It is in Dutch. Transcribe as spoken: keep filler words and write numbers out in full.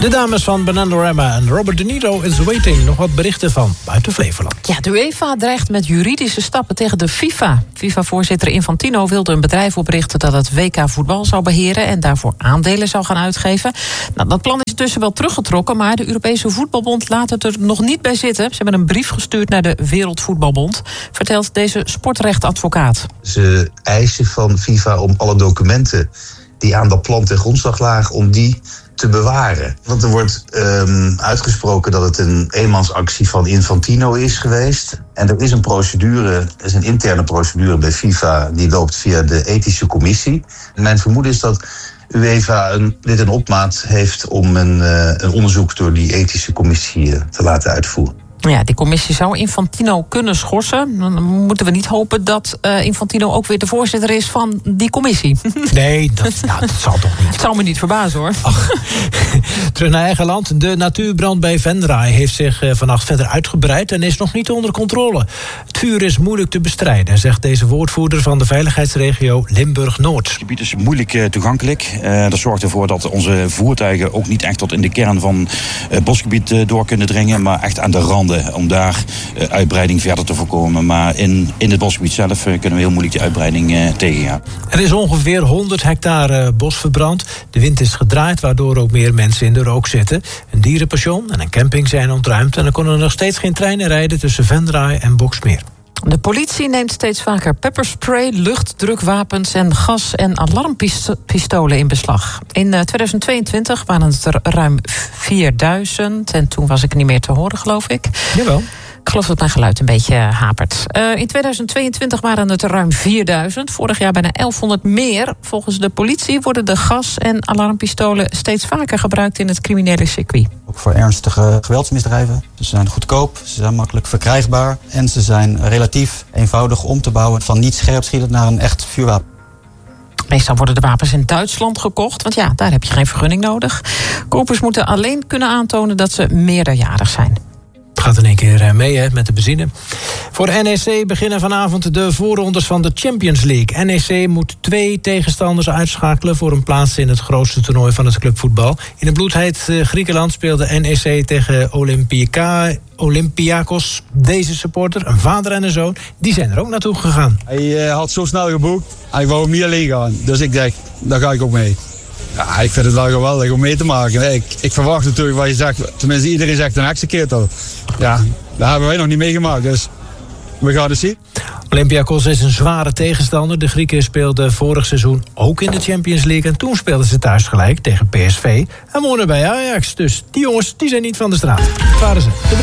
De dames van Bananarama en Robert De Niro is waiting. Nog wat berichten van buiten Flevoland. Ja, de UEFA dreigt met juridische stappen tegen de FIFA. FIFA-voorzitter Infantino wilde een bedrijf oprichten dat het W K voetbal zou beheren en daarvoor aandelen zou gaan uitgeven. Nou, dat plan is intussen wel teruggetrokken, maar de Europese Voetbalbond laat het er nog niet bij zitten. Ze hebben een brief gestuurd naar de Wereldvoetbalbond, vertelt deze sportrechtadvocaat. Ze eisen van FIFA om alle documenten die aan dat plan ten grondslag lagen, om die te bewaren. Want er wordt um, uitgesproken dat het een eenmansactie van Infantino is geweest. En er is een procedure, er is een interne procedure bij FIFA, die loopt via de ethische commissie. En mijn vermoeden is dat UEFA een, dit een opmaat heeft om een, uh, een onderzoek door die ethische commissie uh, te laten uitvoeren. Ja, die commissie zou Infantino kunnen schorsen. Dan moeten we niet hopen dat uh, Infantino ook weer de voorzitter is van die commissie. Nee, dat, nou, dat zal toch niet. Het zou me niet verbazen, hoor. Ach, terug naar eigen land. De natuurbrand bij Venray heeft zich uh, vannacht verder uitgebreid en is nog niet onder controle. Het vuur is moeilijk te bestrijden, zegt deze woordvoerder van de veiligheidsregio Limburg-Noord. Het gebied is moeilijk uh, toegankelijk. Uh, dat zorgt ervoor dat onze voertuigen ook niet echt tot in de kern van het uh, bosgebied uh, door kunnen dringen, maar echt aan de randen, om daar uh, uitbreiding verder te voorkomen. Maar in, in het bosgebied zelf uh, kunnen we heel moeilijk die uitbreiding uh, tegengaan. Er is ongeveer honderd hectare bos verbrand. De wind is gedraaid, waardoor ook meer mensen in de rook zitten. Een dierenpension en een camping zijn ontruimd en er konden nog steeds geen treinen rijden tussen Venray en Boxmeer. De politie neemt steeds vaker pepperspray, luchtdrukwapens en gas- en alarmpistolen in beslag. In tweeduizend tweeëntwintig waren het er ruim vierduizend en toen was ik niet meer te horen, geloof ik. Jawel. Ik geloof dat mijn geluid een beetje hapert. Uh, in tweeduizend tweeëntwintig waren het er ruim vierduizend. Vorig jaar bijna elfhonderd meer. Volgens de politie worden de gas- en alarmpistolen steeds vaker gebruikt in het criminele circuit. Ook voor ernstige geweldsmisdrijven. Ze zijn goedkoop, ze zijn makkelijk verkrijgbaar en ze zijn relatief eenvoudig om te bouwen van niet scherpschietend naar een echt vuurwapen. Meestal worden de wapens in Duitsland gekocht, want ja, daar heb je geen vergunning nodig. Kopers moeten alleen kunnen aantonen dat ze meerderjarig zijn. Het gaat in één keer mee hè, met de benzine. Voor N E C beginnen vanavond de voorrondes van de Champions League. N E C moet twee tegenstanders uitschakelen voor een plaats in het grootste toernooi van het clubvoetbal. In het bloedheet Griekenland speelde N E C tegen Olympiaka, Olympiakos. Deze supporter, een vader en een zoon, die zijn er ook naartoe gegaan. Hij uh, had zo snel geboekt, hij wou hem niet alleen gaan. Dus ik dacht, daar ga ik ook mee. Ja, ik vind het wel geweldig om mee te maken. Ik, ik verwacht natuurlijk wat je zegt, tenminste iedereen zegt een heksenketel. Ja, daar hebben wij nog niet meegemaakt, dus we gaan het zien. Olympiakos is een zware tegenstander. De Grieken speelden vorig seizoen ook in de Champions League. En toen speelden ze thuis gelijk tegen P S V en wonnen bij Ajax. Dus die jongens die zijn niet van de straat. Dat waren ze.